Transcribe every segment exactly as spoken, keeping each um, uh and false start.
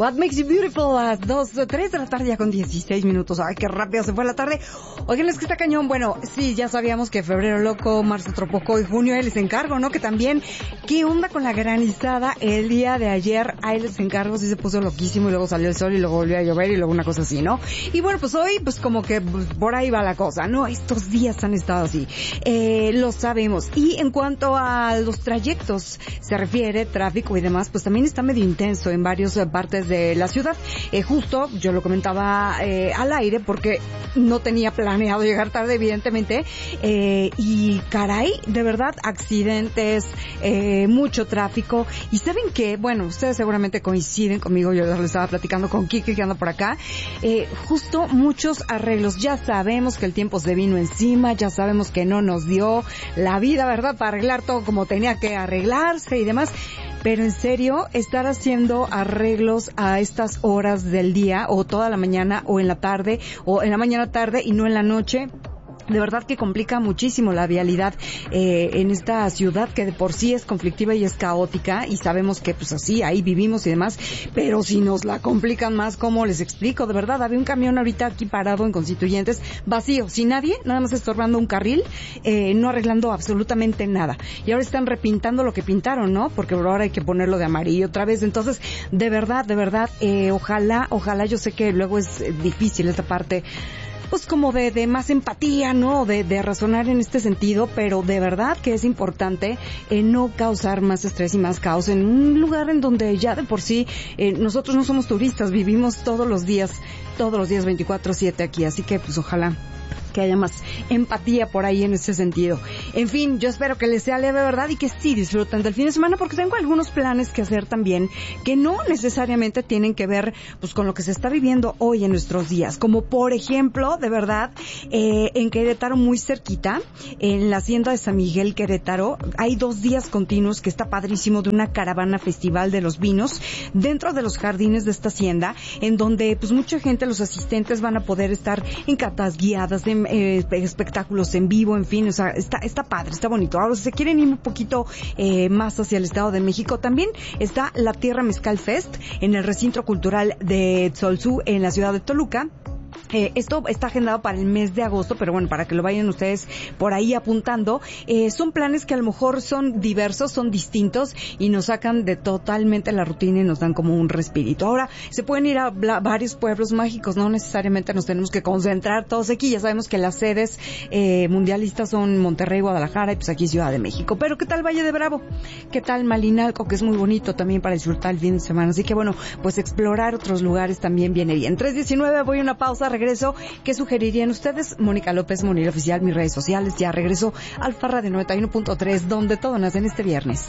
What Makes You Beautiful, a las dos, tres de la tarde ya con dieciséis minutos. Ay, qué rápido se fue la tarde. Oigan, es que está cañón. Bueno, sí, ya sabíamos que febrero loco, marzo tropoco y junio ahí les encargo, ¿no? Que también, ¿qué onda con la granizada el día de ayer? Ahí les encargo, sí se puso loquísimo y luego salió el sol y luego volvió a llover y luego una cosa así, ¿no? Y bueno, pues hoy, pues como que pues, por ahí va la cosa, ¿no? Estos días han estado así. Eh, lo sabemos. Y en cuanto a los trayectos se refiere, tráfico y demás, pues también está medio intenso en varias partes de la ciudad. Eh, justo, yo lo comentaba eh, al aire porque no tenía planeado llegar tarde, evidentemente, eh, y caray, de verdad, accidentes, eh, mucho tráfico. Y ¿saben qué? Bueno, ustedes seguramente coinciden conmigo, yo les estaba platicando con Kike que anda por acá, eh, justo muchos arreglos. Ya sabemos que el tiempo se vino encima, ya sabemos que no nos dio la vida, ¿verdad?, para arreglar todo como tenía que arreglarse y demás. Pero en serio, estar haciendo arreglos a estas horas del día, o toda la mañana, o en la tarde, o en la mañana tarde y no en la noche, de verdad que complica muchísimo la vialidad eh, en esta ciudad que de por sí es conflictiva y es caótica, y sabemos que pues así, ahí vivimos y demás, pero si nos la complican más, ¿cómo les explico? De verdad, había un camión ahorita aquí parado en Constituyentes, vacío, sin nadie, nada más estorbando un carril, eh, no arreglando absolutamente nada. Y ahora están repintando lo que pintaron, ¿no? Porque ahora hay que ponerlo de amarillo otra vez. Entonces, de verdad, de verdad, eh, ojalá, ojalá, yo sé que luego es eh, difícil esta parte, pues como de, de más empatía, ¿no? De, de razonar en este sentido, pero de verdad que es importante eh, no causar más estrés y más caos en un lugar en donde ya de por sí eh, nosotros no somos turistas, vivimos todos los días, todos los días veinticuatro siete aquí, así que pues ojalá que haya más empatía por ahí en ese sentido. En fin, yo espero que les sea leve, ¿verdad? Y que sí disfruten del fin de semana, porque tengo algunos planes que hacer también, que no necesariamente tienen que ver pues con lo que se está viviendo hoy en nuestros días. Como por ejemplo, de verdad, eh, en Querétaro, muy cerquita, en la hacienda de San Miguel, Querétaro, hay dos días continuos que está padrísimo, de una caravana festival de los vinos dentro de los jardines de esta hacienda, en donde pues mucha gente, los asistentes, van a poder estar en catas guiadas, en Eh, espectáculos en vivo, en fin, o sea, está, está padre, está bonito. Ahora, si se quieren ir un poquito eh, más hacia el Estado de México, también está la Tierra Mezcal Fest en el recinto cultural de Tzolzú, en la ciudad de Toluca. Eh, esto está agendado para el mes de agosto, pero bueno, para que lo vayan ustedes por ahí apuntando. Eh, son planes que a lo mejor son diversos, son distintos y nos sacan de totalmente la rutina y nos dan como un respirito. Ahora, se pueden ir a bla- varios pueblos mágicos, no necesariamente nos tenemos que concentrar todos aquí. Ya sabemos que las sedes eh, mundialistas son Monterrey, Guadalajara y pues aquí Ciudad de México. Pero ¿qué tal Valle de Bravo? ¿Qué tal Malinalco, que es muy bonito también para disfrutar el fin de semana? Así que bueno, pues explorar otros lugares también viene bien. tres diecinueve, voy a una pausa, regreso. ¿Qué sugerirían ustedes? Mónica López, Monil Oficial, mis redes sociales. Ya regreso al Alfa Radio noventa y uno punto tres, donde todo nace en este viernes.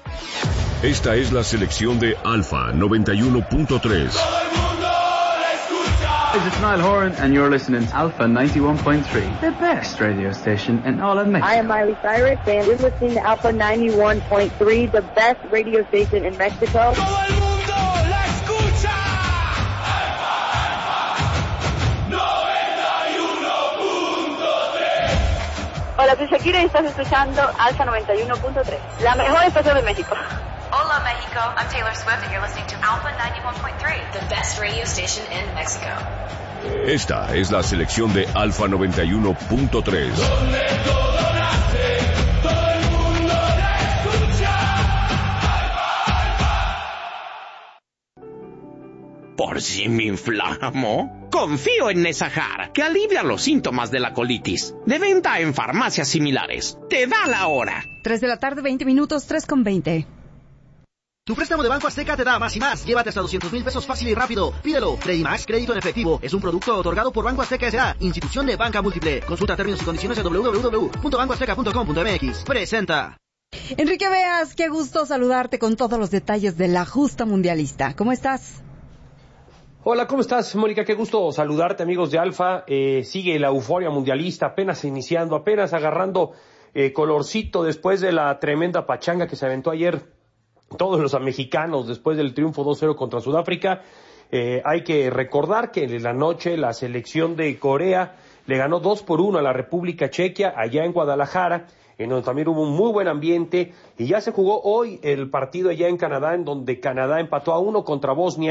Esta es la selección de Alfa noventa y uno punto tres. This is Niall Horan, and you're listening to Alpha ninety-one point three, the best radio station in all of Mexico. I am Miley Cyrus, and you're listening to Alpha ninety-one point three, the best radio station in Mexico. ¡Todo el mundo la escucha! noventa y uno punto tres. Hola, soy Shakira y estás escuchando Alpha noventa y uno punto tres, la mejor estación de México. Hola Mexico, I'm Taylor Swift and you're listening to Alpha ninety-one point three, the best radio station in Mexico. Esta es la selección de Alfa noventa y uno punto tres. Donde todo nace, todo el mundo la escucha. Alfa, Alfa. ¿Por si me inflamo? Confío en Nesajar, que alivia los síntomas de la colitis. De venta en farmacias similares. Te da la hora. tres de la tarde, veinte minutos, tres con veinte. Tu préstamo de Banco Azteca te da más y más. Llévate hasta doscientos mil pesos fácil y rápido. Pídelo. Credimax, crédito en efectivo. Es un producto otorgado por Banco Azteca S A, institución de banca múltiple. Consulta términos y condiciones en doble u doble u doble u punto banco azteca punto com punto m x. Presenta. Enrique Beas, qué gusto saludarte con todos los detalles de la justa mundialista. ¿Cómo estás? Hola, ¿cómo estás, Mónica? Qué gusto saludarte, amigos de Alfa. Eh, sigue la euforia mundialista, apenas iniciando, apenas agarrando eh, colorcito después de la tremenda pachanga que se aventó ayer todos los mexicanos después del triunfo dos cero contra Sudáfrica. Eh, hay que recordar que en la noche la selección de Corea le ganó dos por uno a la República Chequia allá en Guadalajara, en donde también hubo un muy buen ambiente, y ya se jugó hoy el partido allá en Canadá, en donde Canadá empató a uno contra Bosnia.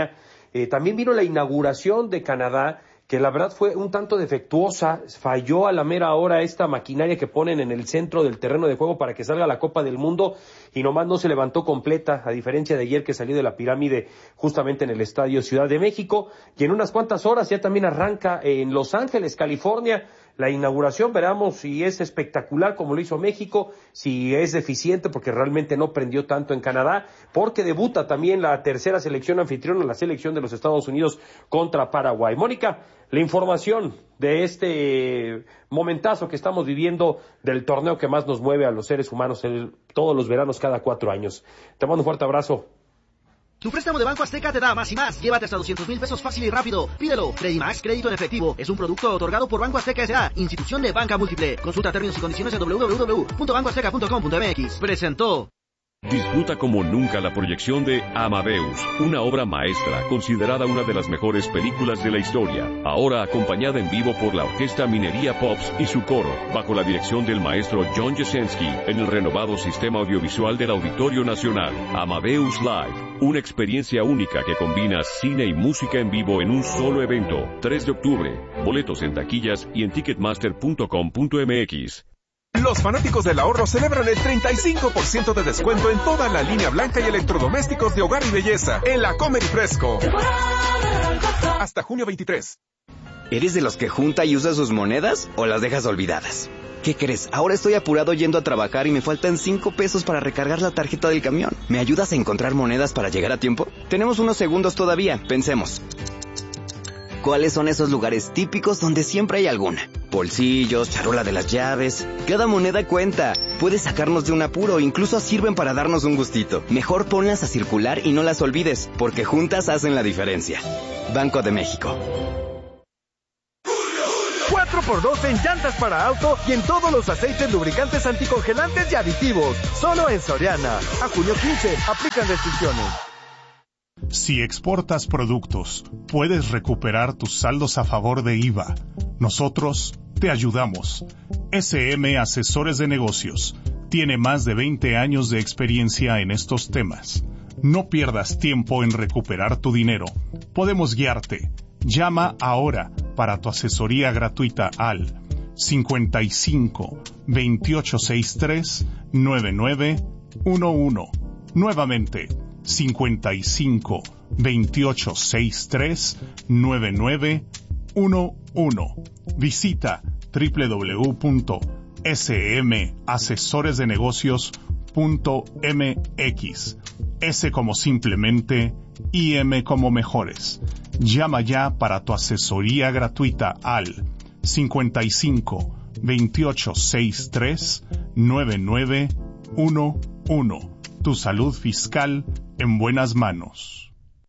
Eh, también vino la inauguración de Canadá, que la verdad fue un tanto defectuosa, falló a la mera hora esta maquinaria que ponen en el centro del terreno de juego para que salga la Copa del Mundo, y nomás no se levantó completa, a diferencia de ayer que salió de la pirámide justamente en el Estadio Ciudad de México, y en unas cuantas horas ya también arranca en Los Ángeles, California, la inauguración. Veremos si es espectacular como lo hizo México, si es deficiente porque realmente no prendió tanto en Canadá, porque debuta también la tercera selección anfitriona, la selección de los Estados Unidos contra Paraguay. Mónica, la información de este momentazo que estamos viviendo del torneo que más nos mueve a los seres humanos el, todos los veranos cada cuatro años. Te mando un fuerte abrazo. Tu préstamo de Banco Azteca te da más y más. Llévate hasta doscientos mil pesos fácil y rápido. Pídelo. Credimax, crédito en efectivo. Es un producto otorgado por Banco Azteca S A, institución de banca múltiple. Consulta términos y condiciones en doble u doble u doble u punto banco azteca punto com punto m x. Presentó. Disfruta como nunca la proyección de Amadeus, una obra maestra considerada una de las mejores películas de la historia, ahora acompañada en vivo por la Orquesta Minería Pops y su coro, bajo la dirección del maestro John Jasenski, en el renovado sistema audiovisual del Auditorio Nacional. Amadeus Live, una experiencia única que combina cine y música en vivo en un solo evento. tres de octubre, boletos en taquillas y en ticketmaster punto com punto m x. Los fanáticos del ahorro celebran el treinta y cinco por ciento de descuento en toda la línea blanca y electrodomésticos de hogar y belleza en la Comer y Fresco. Hasta junio veintitrés. ¿Eres de los que junta y usa sus monedas o las dejas olvidadas? ¿Qué crees? Ahora estoy apurado yendo a trabajar y me faltan cinco pesos para recargar la tarjeta del camión. ¿Me ayudas a encontrar monedas para llegar a tiempo? Tenemos unos segundos todavía, pensemos. ¿Cuáles son esos lugares típicos donde siempre hay alguna? Bolsillos, charola de las llaves. Cada moneda cuenta. Puedes sacarnos de un apuro, incluso sirven para darnos un gustito. Mejor ponlas a circular y no las olvides, porque juntas hacen la diferencia. Banco de México. cuatro por dos en llantas para auto y en todos los aceites, lubricantes, anticongelantes y aditivos. Solo en Soriana. A junio quince. Aplican restricciones. Si exportas productos, puedes recuperar tus saldos a favor de I V A. Nosotros te ayudamos. S M Asesores de Negocios tiene más de veinte años de experiencia en estos temas. No pierdas tiempo en recuperar tu dinero. Podemos guiarte. Llama ahora para tu asesoría gratuita al cincuenta y cinco, veintiocho sesenta y tres, noventa y nueve once. Nuevamente, cincuenta y cinco, veintiocho sesenta y tres, noventa y nueve once. Visita doble u doble u doble u punto s m asesores de negocios punto m x. S como simplemente y M como mejores. Llama ya para tu asesoría gratuita al cincuenta y cinco, veintiocho sesenta y tres, noventa y nueve once. Tu salud fiscal en buenas manos.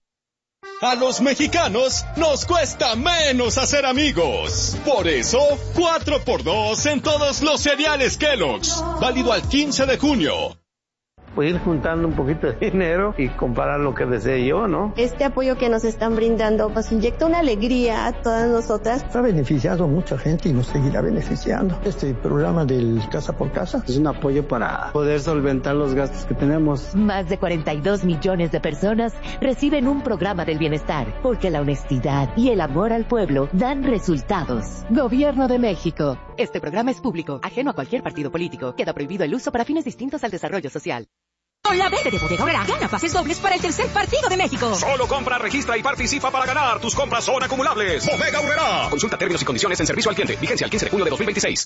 A los mexicanos nos cuesta menos hacer amigos. Por eso, cuatro por dos en todos los cereales Kellogg's. Válido al quince de junio. Pues ir juntando un poquito de dinero y comprar lo que desee yo, ¿no? Este apoyo que nos están brindando nos inyecta una alegría a todas nosotras. Ha beneficiado a mucha gente y nos seguirá beneficiando. Este programa del Casa por Casa es un apoyo para poder solventar los gastos que tenemos. Más de cuarenta y dos millones de personas reciben un programa del bienestar, porque la honestidad y el amor al pueblo dan resultados. Gobierno de México. Este programa es público, ajeno a cualquier partido político. Queda prohibido el uso para fines distintos al desarrollo social. Con la verde de Bodega Aurrerá, gana pases dobles para el tercer partido de México. Solo compra, registra y participa para ganar. Tus compras son acumulables. Bodega Aurrerá. Consulta términos y condiciones en servicio al cliente. Vigencia el quince de junio de dos mil veintiséis.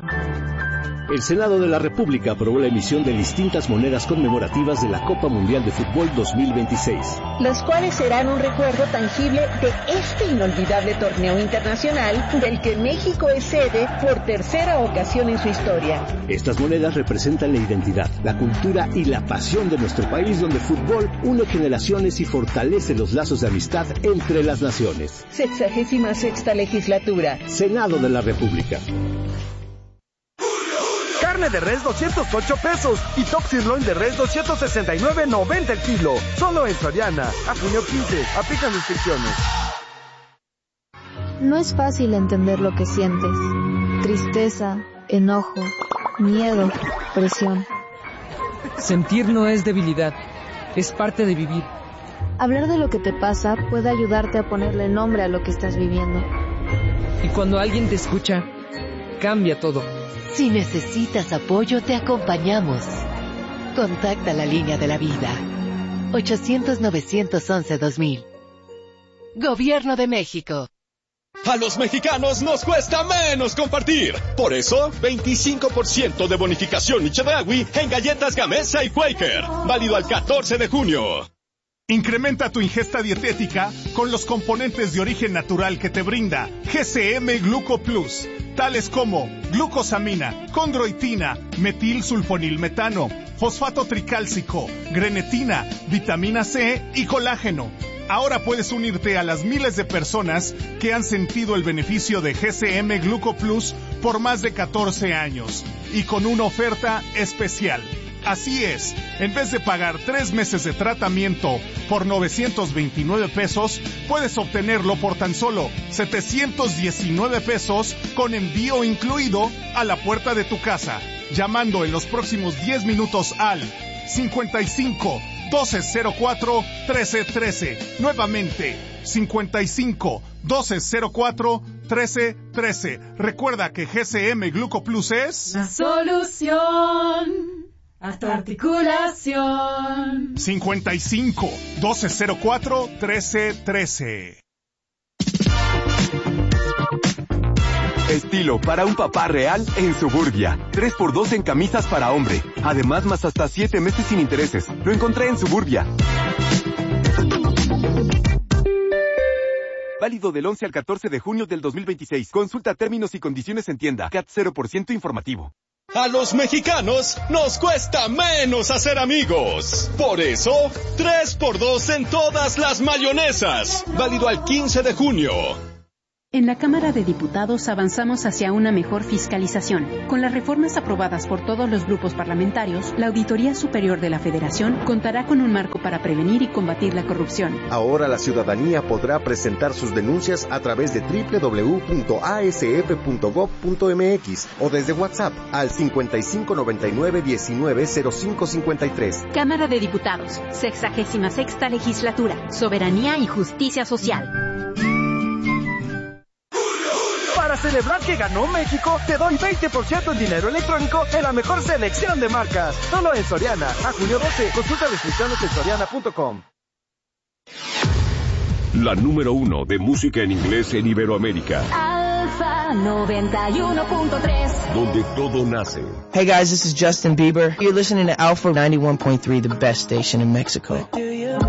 El Senado de la República aprobó la emisión de distintas monedas conmemorativas de la Copa Mundial de Fútbol dos mil veintiséis. Las cuales serán un recuerdo tangible de este inolvidable torneo internacional del que México es sede por tercera ocasión en su historia. Estas monedas representan la identidad, la cultura y la pasión de nuestro país, donde el fútbol une generaciones y fortalece los lazos de amistad entre las naciones. Sexagésima sexta legislatura. Senado de la República. Carne de res doscientos ocho pesos y top sirloin de res doscientos sesenta y nueve noventa el kilo. Solo en Soriana. A junio quince. Aplican restricciones. No es fácil entender lo que sientes. Tristeza, enojo, miedo, presión. Sentir no es debilidad, es parte de vivir. Hablar de lo que te pasa puede ayudarte a ponerle nombre a lo que estás viviendo. Y cuando alguien te escucha, cambia todo. Si necesitas apoyo, te acompañamos. Contacta la línea de la vida. ochocientos, novecientos once, dos mil. Gobierno de México. A los mexicanos nos cuesta menos compartir. Por eso, veinticinco por ciento de bonificación y Chedraui en galletas Gamesa y Quaker. Válido al catorce de junio. Incrementa tu ingesta dietética con los componentes de origen natural que te brinda G C M Gluco Plus, tales como glucosamina, condroitina, metilsulfonilmetano, fosfato tricálcico, grenetina, vitamina C y colágeno. Ahora puedes unirte a las miles de personas que han sentido el beneficio de G C M Gluco Plus por más de catorce años y con una oferta especial. Así es, en vez de pagar tres meses de tratamiento por novecientos veintinueve pesos, puedes obtenerlo por tan solo setecientos diecinueve pesos con envío incluido a la puerta de tu casa, llamando en los próximos diez minutos al cincuenta y cinco, doce cero cuatro, trece trece. Nuevamente, cincuenta y cinco, doce cero cuatro, trece trece. Recuerda que G C M Gluco Plus es la solución a tu articulación. cincuenta y cinco, doce cero cuatro, trece trece. Estilo para un papá real en Suburbia. tres por dos en camisas para hombre. Además, más hasta siete meses sin intereses. Lo encontré en Suburbia. Válido del once al catorce de junio del dos mil veintiséis. Consulta términos y condiciones en tienda. C A T cero por ciento informativo. A los mexicanos nos cuesta menos hacer amigos. Por eso, tres por dos en todas las mayonesas. Válido al quince de junio. En la Cámara de Diputados avanzamos hacia una mejor fiscalización. Con las reformas aprobadas por todos los grupos parlamentarios, la Auditoría Superior de la Federación contará con un marco para prevenir y combatir la corrupción. Ahora la ciudadanía podrá presentar sus denuncias a través de doble u doble u doble u punto a s f punto gob punto m x o desde WhatsApp al cincuenta y cinco noventa y nueve diecinueve cero cinco cincuenta y tres. Cámara de Diputados, sexagésima sexta legislatura, soberanía y justicia social. Para celebrar que ganó México, te doy veinte por ciento en dinero electrónico en la mejor selección de marcas. Solo en Soriana. A junio doce. Consulta restricciones en soriana punto com. La número uno de música en inglés en Iberoamérica. Alfa noventa y uno punto tres. Donde todo nace. Hey guys, this is Justin Bieber. You're listening to Alpha ninety-one point three, the best station in Mexico.